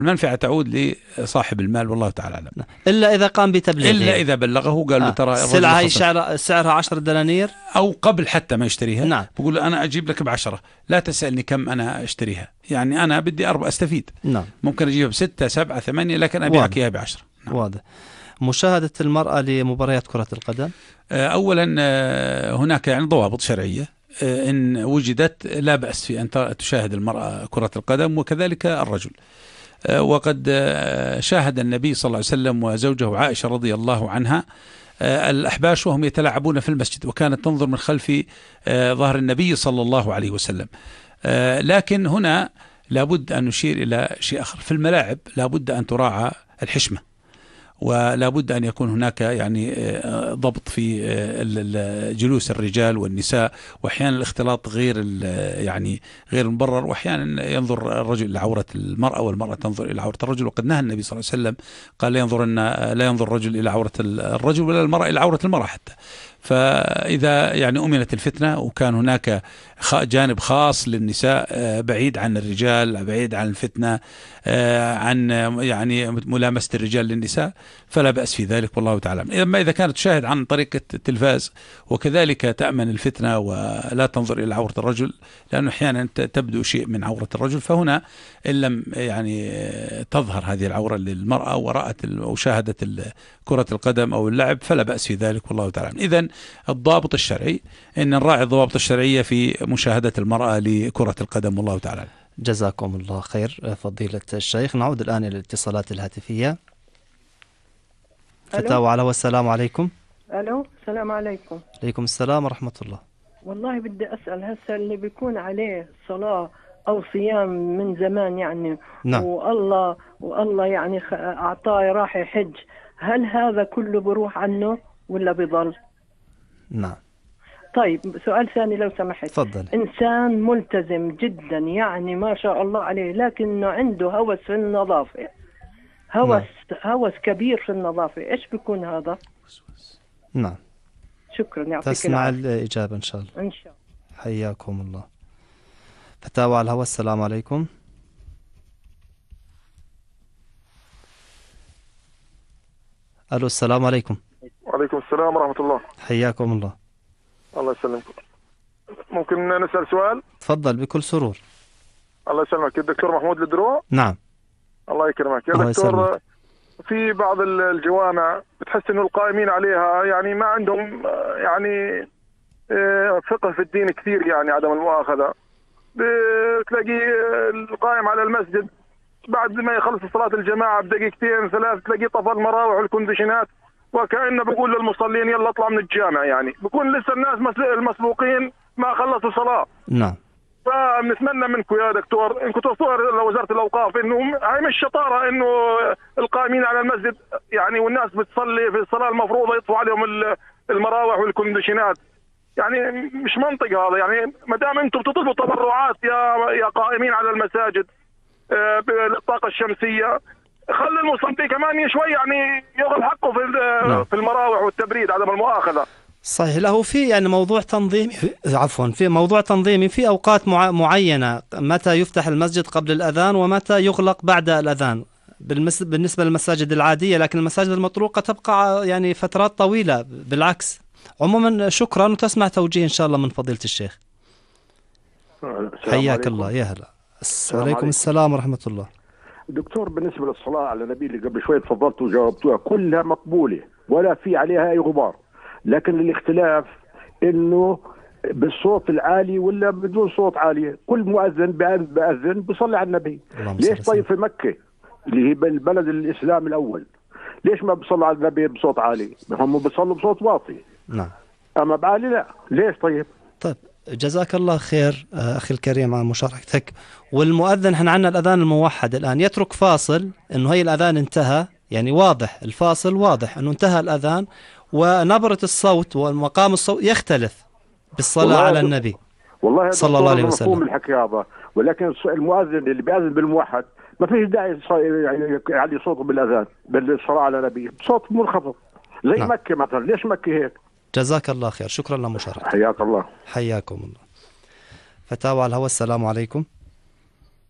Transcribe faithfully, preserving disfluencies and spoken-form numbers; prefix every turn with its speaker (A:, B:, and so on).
A: المنفعة تعود لصاحب المال والله تعالى أعلم.
B: إلا إذا قام بتبليغه،
A: إلا إذا بلغه قال له
B: آه.
A: ترى
B: السلعة هي شعر سعرها عشر دنانير
A: أو قبل حتى ما يشتريها.
B: نعم.
A: بقول له أنا أجيب لك بعشرة، لا تسألني كم أنا أشتريها، يعني أنا بدي أربع أستفيد.
B: نعم.
A: ممكن أجيبها بستة سبعة ثمانية لكن أبيعك إياها بعشرة.
B: نعم. واضح. مشاهدة المرأة لمباريات كرة القدم،
A: أولا هناك يعني ضوابط شرعية إن وجدت لا بأس في أن تشاهد المرأة كرة القدم وكذلك الرجل. وقد شاهد النبي صلى الله عليه وسلم وزوجه عائشة رضي الله عنها الأحباش وهم يتلاعبون في المسجد، وكانت تنظر من خلف ظهر النبي صلى الله عليه وسلم. لكن هنا لابد أن نشير إلى شيء آخر، في الملاعب لابد أن تراعى الحشمة، ولا بد أن يكون هناك يعني ضبط في جلوس الرجال والنساء، وأحيانا الاختلاط غير يعني غير مبرر، وأحيانا ينظر الرجل إلى عورة المرأة والمرأة تنظر إلى عورة الرجل، وقد نهى النبي صلى الله عليه وسلم قال لا ينظر أن لا ينظر الرجل إلى عورة الرجل ولا المرأة إلى عورة المرأة حتى. فإذا يعني أمنت الفتنة وكان هناك جانب خاص للنساء بعيد عن الرجال، بعيد عن الفتنة، عن يعني ملامسة الرجال للنساء، فلا بأس في ذلك والله تعالى. أما إذا كانت تشاهد عن طريق التلفاز وكذلك تأمن الفتنة ولا تنظر إلى عورة الرجل، لأنه أحيانا تبدو شيء من عورة الرجل، فهنا إن لم يعني تظهر هذه العورة للمرأة ورأت أو شاهدت كرة القدم أو اللعب فلا بأس في ذلك والله تعالى. إذن الضابط الشرعي أن نراعي الضوابط الشرعية في مشاهدة المرأة لكرة القدم والله تعالى.
B: جزاكم الله خير فضيلة الشيخ. نعود الآن إلى الاتصالات الهاتفية. فتاوى على والسلام عليكم.
C: ألو السلام عليكم.
B: عليكم السلام ورحمة الله.
C: والله بدي أسأل هسه اللي بيكون عليه صلاة أو صيام من زمان يعني
B: نعم.
C: والله والله يعني أعطاه راح يحج، هل هذا كله بروح عنه ولا بيضل؟
B: نعم.
C: طيب سؤال ثاني لو سمحت.
B: تفضل.
C: إنسان ملتزم جدا يعني ما شاء الله عليه، لكنه عنده هوس في النظافة، هوس نعم. هوس كبير في النظافة، إيش بيكون هذا؟
B: نعم.
C: شكرا يعطيك
B: تسمع الإجابة إن شاء الله.
C: إن شاء الله.
B: حياكم الله. فتاوى على الهواء السلام عليكم. ألو السلام عليكم.
D: وعليكم السلام ورحمة الله.
B: حياكم الله.
D: الله يسلمكم. ممكن نسأل سؤال؟
B: تفضل بكل سرور.
D: الله يسلمك. الدكتور محمود الدروع.
B: نعم.
D: الله يكرمك يا
B: الله
D: دكتور.
B: يسلمك.
D: في بعض الجوامع بتحس انه القائمين عليها يعني ما عندهم يعني فقه في الدين كثير، يعني عدم المؤاخذة. بتلاقي القائم على المسجد بعد ما يخلص صلاة الجماعة بدقيقتين ثلاث تلاقيه طفى المراوح والكونديشنات، وكأنه بقول للمصلين يلا اطلع من الجامع، يعني بكون لسه الناس المسبوقين ما خلصوا صلاة.
B: نعم.
D: فبنتمنى منكم يا دكتور انكم توصلوا لوزارة الأوقاف انه هاي مش شطارة انه القائمين على المسجد يعني والناس بتصلي في الصلاة المفروضة يطفوا عليهم المراوح والكونديشنات، يعني مش منطق هذا. يعني ما دام انتم بتطلبوا تبرعات يا يا قائمين على المساجد بالطاقة الشمسية، خلي المصلي كمان شوي يعني ياخذ حقه في
B: نعم.
D: في المراوح والتبريد عدم المؤاخذة.
B: صحيح. له في يعني موضوع تنظيمي عفوا في موضوع تنظيمي في أوقات مع... معينة، متى يفتح المسجد قبل الأذان ومتى يغلق بعد الأذان بالنسبة للمساجد العادية، لكن المساجد المطروقة تبقى يعني فترات طويلة بالعكس. عموما شكرا وتسمع توجيه إن شاء الله من فضيلة الشيخ. حياك الله. يا هلا. عليكم السلام ورحمة الله.
E: دكتور بالنسبة للصلاة على النبي اللي قبل شوي تفضلت وجاوبتوها كلها مقبولة ولا في عليها أي غبار، لكن الاختلاف إنه بالصوت العالي ولا بدون صوت عالي. كل مؤذن بأذن بيصلي على النبي. ليش طيب في مكة اللي هي بالبلد الإسلام الأول ليش ما بيصلوا على النبي بصوت عالي؟ هم بيصلوا بصوت واطي.
B: نعم.
E: أما بعالي لا. ليش طيب؟
B: طيب جزاك الله خير أخي الكريم على مشاركتك. والمؤذن احنا عندنا الأذان الموحد الآن يترك فاصل إنه هي الأذان انتهى، يعني واضح الفاصل واضح إنه انتهى الأذان، ونبرة الصوت ومقام الصوت يختلف بالصلاة على النبي
E: والله
B: صلى الله عليه وسلم.
E: مفهوم الحكي هذا، ولكن المؤذن اللي بيأذن بالموحد ما فيش داعي يعني يعلي صوته بالأذان بالصلاة على النبي بصوت منخفض زي نعم. مكة مثلا. ليش مكة هيك؟
B: جزاك الله خير. شكرا لمشاركتك.
E: حياك الله.
B: حياكم الله. فتاوى على الهواء السلام عليكم.